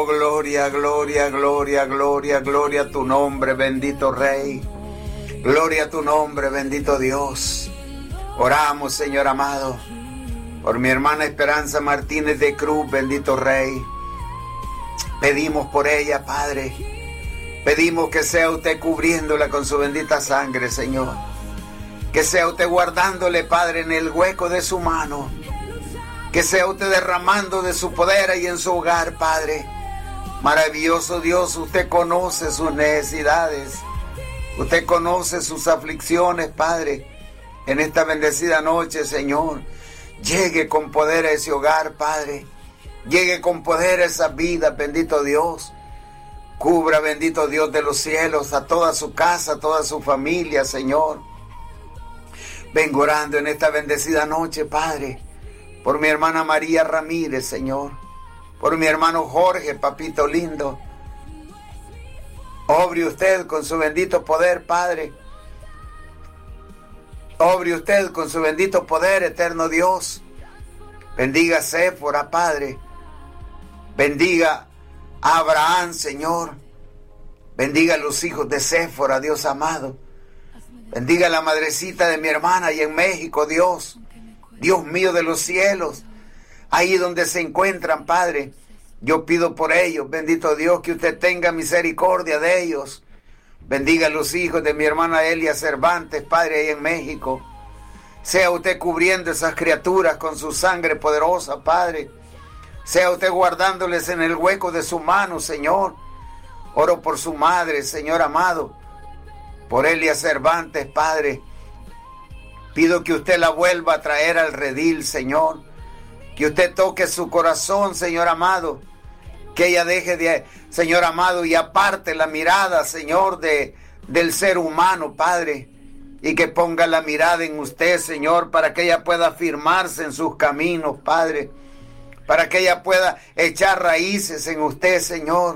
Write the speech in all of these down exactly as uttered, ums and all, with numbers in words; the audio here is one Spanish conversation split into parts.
Oh, gloria, gloria, gloria, gloria, gloria a tu nombre, bendito Rey. Gloria a tu nombre, bendito Dios. Oramos, Señor amado, por mi hermana Esperanza Martínez de Cruz, bendito Rey. Pedimos por ella, Padre. Pedimos que sea usted cubriéndola con su bendita sangre, Señor. Que sea usted guardándole, Padre, en el hueco de su mano. Que sea usted derramando de su poder ahí en su hogar, Padre. Maravilloso Dios, usted conoce sus necesidades. Usted conoce sus aflicciones, Padre. En esta bendecida noche, Señor, llegue con poder a ese hogar, Padre. Llegue con poder a esa vida, bendito Dios. Cubra, bendito Dios de los cielos, a toda su casa, a toda su familia, Señor. Vengo orando en esta bendecida noche, Padre, por mi hermana María Ramírez, Señor. Por mi hermano Jorge, papito lindo. Obre usted con su bendito poder, Padre. Obre usted con su bendito poder, eterno Dios. Bendiga a Séfora, Padre. Bendiga a Abraham, Señor. Bendiga a los hijos de Séfora, Dios amado. Bendiga a la madrecita de mi hermana y en México, Dios. Dios mío de los cielos. Ahí donde se encuentran, Padre. Yo pido por ellos, bendito Dios, que usted tenga misericordia de ellos. Bendiga a los hijos de mi hermana Elia Cervantes, Padre, ahí en México. Sea usted cubriendo esas criaturas con su sangre poderosa, Padre. Sea usted guardándoles en el hueco de su mano, Señor. Oro por su madre, Señor amado. Por Elia Cervantes, Padre. Pido que usted la vuelva a traer al redil, Señor. Que usted toque su corazón, Señor amado. Que ella deje de, Señor amado, y aparte la mirada, Señor, de, del ser humano, Padre. Y que ponga la mirada en usted, Señor, para que ella pueda firmarse en sus caminos, Padre. Para que ella pueda echar raíces en usted, Señor.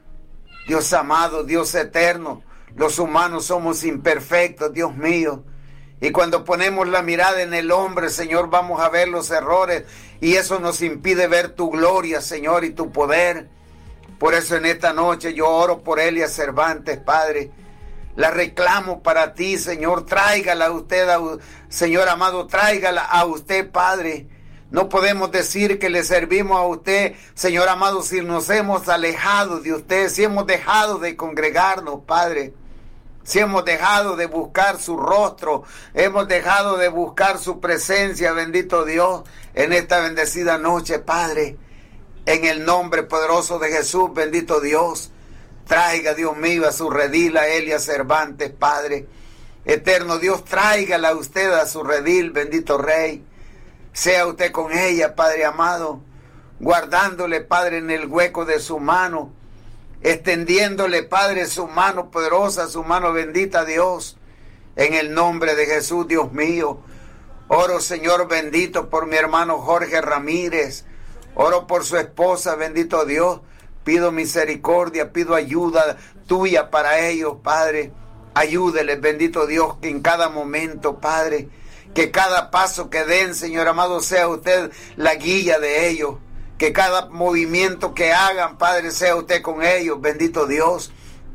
Dios amado, Dios eterno. Los humanos somos imperfectos, Dios mío. Y cuando ponemos la mirada en el hombre, Señor, vamos a ver los errores. Y eso nos impide ver tu gloria, Señor, y tu poder. Por eso en esta noche yo oro por Elia Cervantes, Padre. La reclamo para ti, Señor. Tráigala a usted, a, Señor amado, tráigala a usted, Padre. No podemos decir que le servimos a usted, Señor amado, si nos hemos alejado de usted, si hemos dejado de congregarnos, Padre. Si hemos dejado de buscar su rostro, hemos dejado de buscar su presencia, bendito Dios, en esta bendecida noche, Padre. En el nombre poderoso de Jesús, bendito Dios. Traiga, Dios mío, a su redil a Elia Cervantes, Padre. Eterno Dios, tráigala a usted a su redil, bendito Rey. Sea usted con ella, Padre amado, guardándole, Padre, en el hueco de su mano. Extendiéndole, Padre, su mano poderosa, su mano bendita, Dios, en el nombre de Jesús, Dios mío. Oro, Señor bendito, por mi hermano Jorge Ramírez. Oro por su esposa, bendito Dios. Pido misericordia, pido ayuda tuya para ellos, Padre. Ayúdeles, bendito Dios, que en cada momento, Padre, que cada paso que den, Señor amado, sea usted la guía de ellos. Que cada movimiento que hagan, Padre, sea usted con ellos, bendito Dios.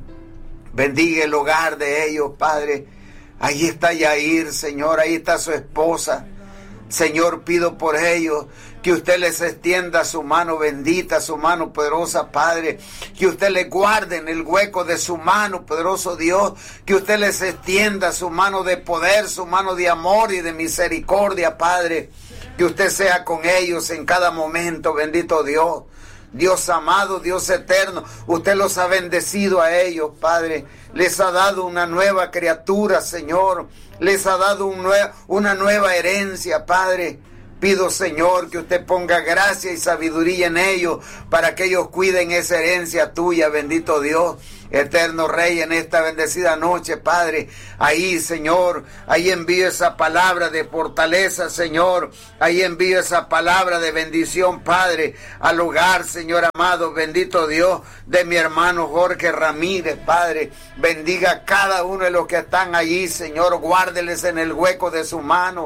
Bendiga el hogar de ellos, Padre. Ahí está Yair, Señor, ahí está su esposa. Señor, pido por ellos que usted les extienda su mano bendita, su mano poderosa, Padre. Que usted les guarde en el hueco de su mano, poderoso Dios. Que usted les extienda su mano de poder, su mano de amor y de misericordia, Padre. Que usted sea con ellos en cada momento, bendito Dios. Dios amado, Dios eterno, usted los ha bendecido a ellos, Padre. Les ha dado una nueva criatura, Señor. Les ha dado un nue- una nueva herencia, Padre. Pido, Señor, que usted ponga gracia y sabiduría en ellos para que ellos cuiden esa herencia tuya, bendito Dios. Eterno Rey, en esta bendecida noche, Padre, ahí, Señor, ahí envío esa palabra de fortaleza, Señor, ahí envío esa palabra de bendición, Padre, al hogar, Señor amado, bendito Dios, de mi hermano Jorge Ramírez, Padre, bendiga a cada uno de los que están allí, Señor, guárdeles en el hueco de su mano.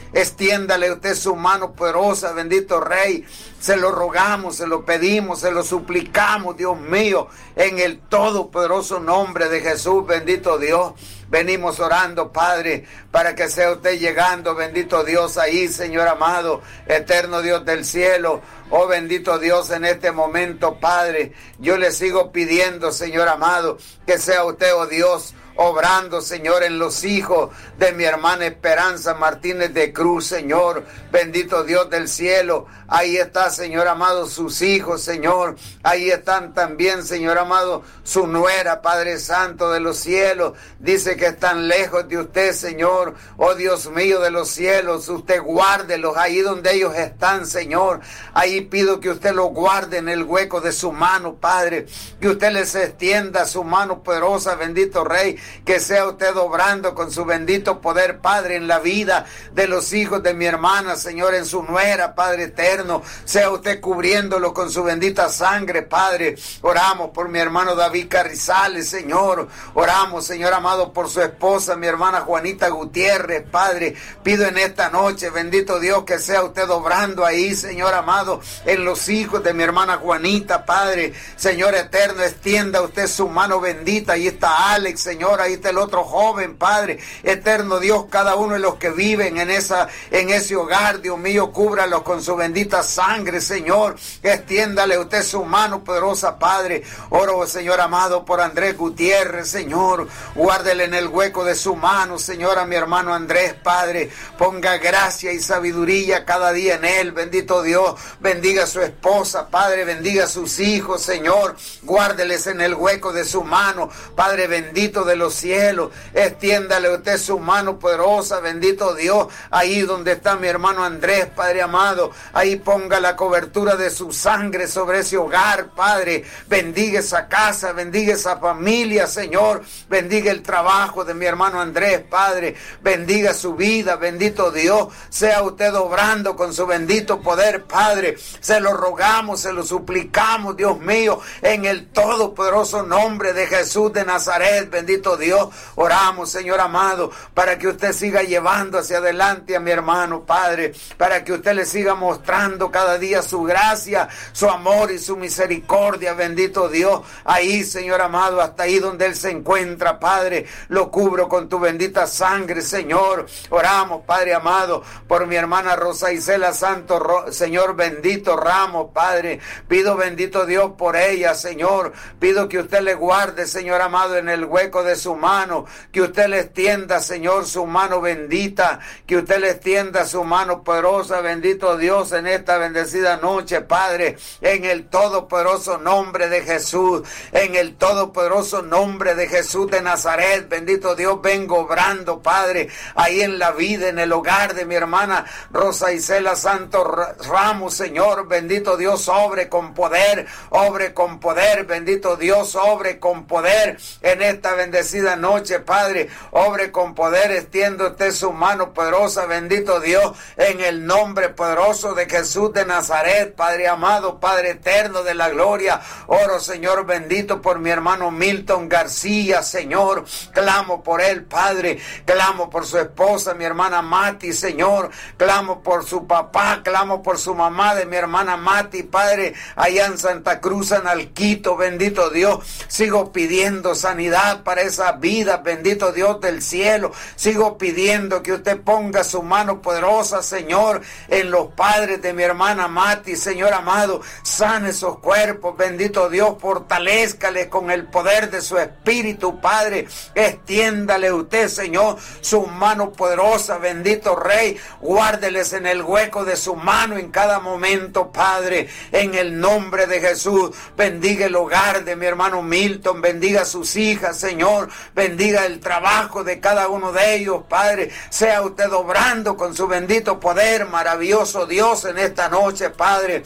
Extiéndale usted su mano poderosa, bendito Rey. Se lo rogamos, se lo pedimos, se lo suplicamos, Dios mío, en el todopoderoso nombre de Jesús, bendito Dios. Venimos orando, Padre, para que sea usted llegando, bendito Dios, ahí, Señor amado, eterno Dios del cielo. Oh, bendito Dios, en este momento, Padre, yo le sigo pidiendo, Señor amado, que sea usted, oh Dios, obrando, Señor, en los hijos de mi hermana Esperanza Martínez de Cruz, Señor, bendito Dios del cielo. Ahí está, Señor amado, sus hijos, Señor. Ahí están también, Señor amado, su nuera, Padre Santo de los cielos. Dice que están lejos de usted, Señor. Oh, Dios mío de los cielos, usted guárdelos ahí donde ellos están, Señor. Ahí pido que usted los guarde en el hueco de su mano, Padre. Que usted les extienda su mano poderosa, bendito Rey. Que sea usted obrando con su bendito poder, Padre, en la vida de los hijos de mi hermana, Señor, en su nuera, Padre eterno. Sea usted cubriéndolo con su bendita sangre, Padre. Oramos por mi hermano David Carrizales, Señor. Oramos, Señor amado, por su esposa, mi hermana Juanita Gutiérrez, Padre. Pido en esta noche, bendito Dios, que sea usted obrando ahí, Señor amado, en los hijos de mi hermana Juanita, Padre. Señor eterno, extienda usted su mano bendita. Ahí está Alex, Señor. Ahí está el otro joven, Padre. Eterno Dios, cada uno de los que viven en esa, en ese hogar, Dios mío, cúbralos con su bendita sangre, Señor. Extiéndale usted su mano poderosa, Padre. Oro, Señor amado, por Andrés Gutiérrez, Señor. Guárdele en el hueco de su mano, Señor, a mi hermano Andrés, Padre. Ponga gracia y sabiduría cada día en él, bendito Dios. Bendiga a su esposa, Padre. Bendiga a sus hijos, Señor. Guárdeles en el hueco de su mano, Padre bendito de los cielos. Extiéndale usted su mano poderosa, bendito Dios. Ahí donde está mi hermano Andrés, Padre amado. Ahí ponga la cobertura de su sangre sobre ese hogar, Padre. Bendiga esa casa, bendiga esa familia, Señor. Bendiga el trabajo de mi hermano Andrés, Padre. Bendiga su vida, bendito Dios. Sea usted obrando con su bendito poder, Padre. Se lo rogamos, se lo suplicamos, Dios mío, en el todopoderoso nombre de Jesús de Nazaret, bendito Dios. Oramos, Señor amado, para que usted siga llevando hacia adelante a mi hermano, Padre. Para que usted le siga mostrando cada día su gracia, su amor y su misericordia, bendito Dios. Ahí, Señor amado, hasta ahí donde él se encuentra, Padre, lo cubro con tu bendita sangre, Señor. Oramos, Padre amado, por mi hermana Rosa Isela Santo, Señor bendito Ramos, Padre. Pido, bendito Dios, por ella, Señor. Pido que usted le guarde, Señor amado, en el hueco de su mano, que usted le extienda, Señor, su mano bendita, que usted le extienda su mano poderosa, bendito Dios, en esta bendecida noche, Padre, en el todopoderoso nombre de Jesús, en el todopoderoso nombre de Jesús de Nazaret, bendito Dios, vengo obrando, Padre, ahí en la vida, en el hogar de mi hermana Rosa Isela Santo Ramos, Señor, bendito Dios, obre con poder, obre con poder, bendito Dios, obre con poder en esta bendecida noche, Padre, obre con poder, extiende usted su mano poderosa, bendito Dios, en el nombre poderoso de Jesús de Nazaret, Padre amado, Padre eterno de la gloria. Oro, Señor bendito, por mi hermano Milton García, Señor, clamo por él, Padre, clamo por su esposa, mi hermana Mati, Señor, clamo por su papá, clamo por su mamá de mi hermana Mati, Padre, allá en Santa Cruz, en Alquito, bendito Dios, sigo pidiendo sanidad para esa vida, bendito Dios del cielo, sigo pidiendo que usted ponga su mano poderosa, Señor, en los padres de mi hermana Mati, Señor amado, sane esos cuerpos, bendito Dios, fortalézcales con el poder de su espíritu, Padre, extiéndale usted, Señor, su mano poderosa, bendito Rey, guárdeles en el hueco de su mano en cada momento, Padre, en el nombre de Jesús. Bendiga el hogar de mi hermano Milton, bendiga a sus hijas, Señor, bendiga el trabajo de cada uno de ellos, Padre, sea usted obrando con su bendito poder, maravilloso Dios, en esta noche, Padre.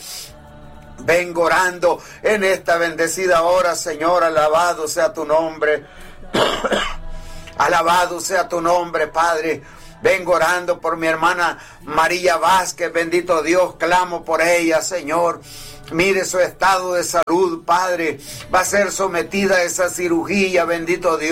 Vengo orando en esta bendecida hora, Señor, alabado sea tu nombre. Alabado sea tu nombre, Padre. Vengo orando por mi hermana María Vázquez, bendito Dios, clamo por ella, Señor. Mire su estado de salud, Padre. Va a ser sometida a esa cirugía, bendito Dios.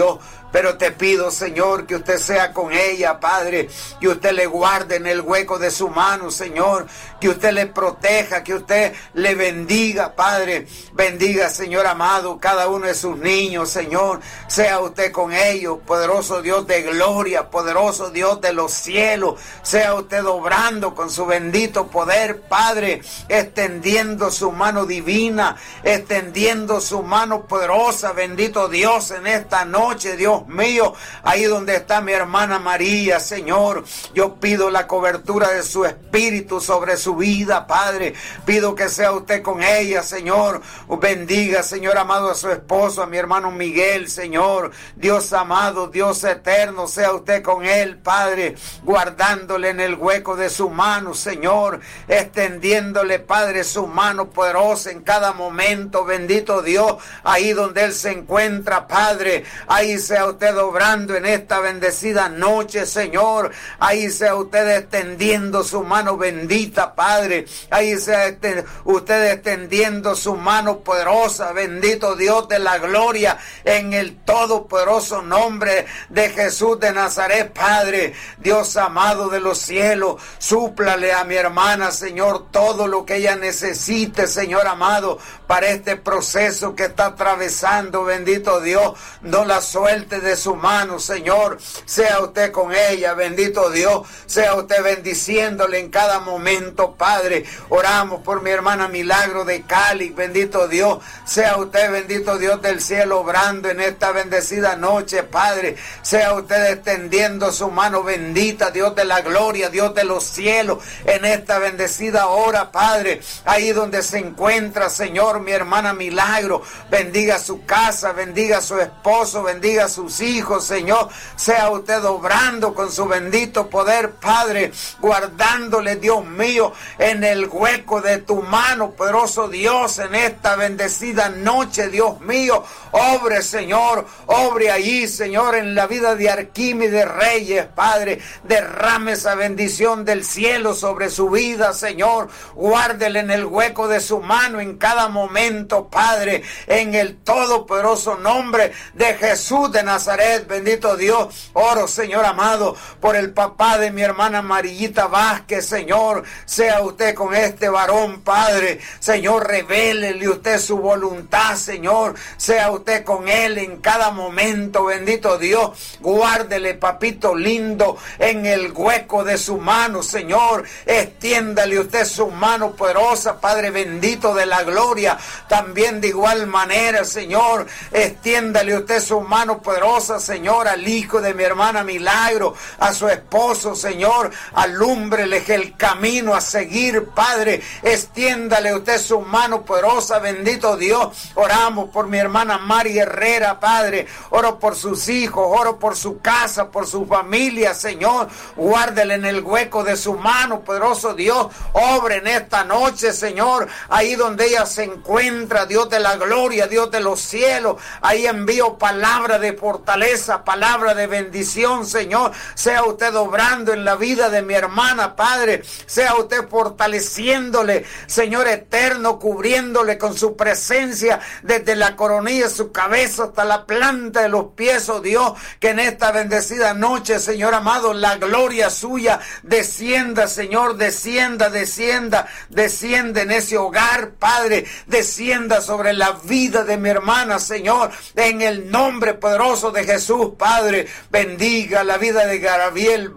Pero te pido, Señor, que usted sea con ella, Padre, que usted le guarde en el hueco de su mano, Señor, que usted le proteja, que usted le bendiga, Padre. Bendiga, Señor amado, cada uno de sus niños, Señor. Sea usted con ellos, poderoso Dios de gloria, poderoso Dios de los cielos. Sea usted obrando con su bendito poder, Padre, extendiendo su mano divina, extendiendo su mano poderosa, bendito Dios, en esta noche, Dios mío, ahí donde está mi hermana María, Señor, yo pido la cobertura de su espíritu sobre su vida, Padre. Pido que sea usted con ella, Señor. Bendiga, Señor amado, a su esposo, a mi hermano Miguel, Señor. Dios amado, Dios eterno, sea usted con él, Padre, guardándole en el hueco de su mano, Señor, extendiéndole, Padre, su mano poderosa en cada momento, bendito Dios, ahí donde él se encuentra, Padre. Ahí sea usted obrando en esta bendecida noche, Señor. Ahí sea usted extendiendo su mano bendita, Padre. Ahí sea este, usted extendiendo su mano poderosa, bendito Dios de la gloria, en el todopoderoso nombre de Jesús de Nazaret, Padre. Dios amado de los cielos, súplale a mi hermana, Señor, todo lo que ella necesite, Señor amado, para este proceso que está atravesando, bendito Dios. No la suelte de su mano, Señor. Sea usted con ella, bendito Dios. Sea usted bendiciéndole en cada momento, Padre. Oramos por mi hermana Milagro de Cali, bendito Dios. Sea usted, bendito Dios del cielo, obrando en esta bendecida noche, Padre. Sea usted extendiendo su mano bendita, Dios de la gloria, Dios de los cielos, en esta bendecida hora, Padre. Ahí donde se encuentra, Señor, mi hermana Milagro, bendiga su casa, bendiga su esposo, bendiga a sus hijos, Señor. Sea usted obrando con su bendito poder, Padre, guardándole, Dios mío, en el hueco de tu mano, poderoso Dios, en esta bendecida noche, Dios mío. Obre, Señor, obre allí, Señor, en la vida de Arquímedes Reyes, Padre. Derrame esa bendición del cielo sobre su vida, Señor. Guárdele en el hueco de su mano en cada momento, Padre, en el todopoderoso nombre de Jesús de Nazaret, bendito Dios. Oro, Señor amado, por el papá de mi hermana Marillita Vázquez, Señor. Sea usted con este varón, Padre. Señor, revélele usted su voluntad, Señor. Sea usted con él en cada momento, bendito Dios. Guárdele, papito lindo, en el hueco de su mano, Señor. Extiéndale usted su mano poderosa, Padre bendito de la gloria. También de igual manera, Señor, extiéndale usted su mano poderosa, Señor, al hijo de mi hermana Milagro, a su esposo, Señor. Alúmbrele el camino a seguir, Padre. Extiéndale usted su mano poderosa, bendito Dios. Oramos por mi hermana Mari Herrera, Padre. Oro por sus hijos, oro por su casa, por su familia, Señor. Guárdele en el hueco de su mano, poderoso Dios. Obre en esta noche, Señor, ahí donde ella se encuentra, Dios de la gloria, Dios de los cielos. Ahí envío palabra de fortaleza, palabra de bendición, Señor. Sea usted obrando en la vida de mi hermana, Padre. Sea usted fortaleciéndole, Señor eterno, cubriéndole con su presencia desde la coronilla de su cabeza hasta la planta de los pies, oh Dios. Que en esta bendecida noche, Señor amado, la gloria suya descienda, Señor, descienda, descienda, descienda en ese hogar, Padre. Descienda sobre la vida de mi hermana, Señor, en el nombre poderoso de Jesús, Padre. Bendiga la vida de Gabriel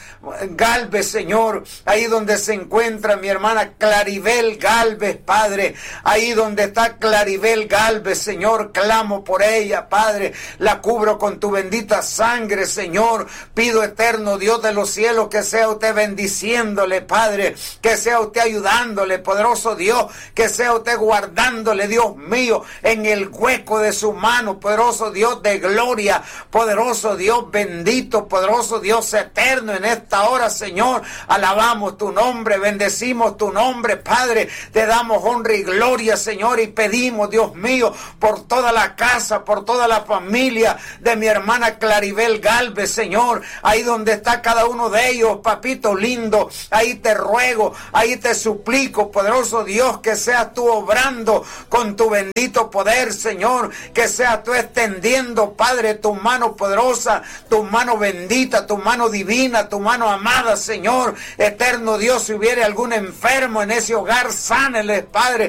Galvez, Señor, ahí donde se encuentra mi hermana Claribel Galvez, Padre. Ahí donde está Claribel Galvez, Señor, clamo por ella, Padre. La cubro con tu bendita sangre, Señor. Pido, eterno Dios de los cielos, que sea usted bendiciéndole, Padre. Que sea usted ayudándole, poderoso Dios. Que sea usted guardándole, Dios mío, en el hueco de su mano, poderoso Dios de gloria, poderoso Dios bendito, poderoso Dios eterno. En esta hora, Señor, alabamos tu nombre, bendecimos tu nombre, Padre. Te damos honra y gloria, Señor, y pedimos, Dios mío, por toda la casa, por toda la familia de mi hermana Claribel Galvez, Señor. Ahí donde está cada uno de ellos, papito lindo, ahí te ruego, ahí te suplico, poderoso Dios, que seas tú obrando sanando con tu bendito poder, Señor. Que sea tú extendiendo, Padre, tu mano poderosa, tu mano bendita, tu mano divina, tu mano amada, Señor. Eterno Dios, si hubiera algún enfermo en ese hogar, sánele, Padre,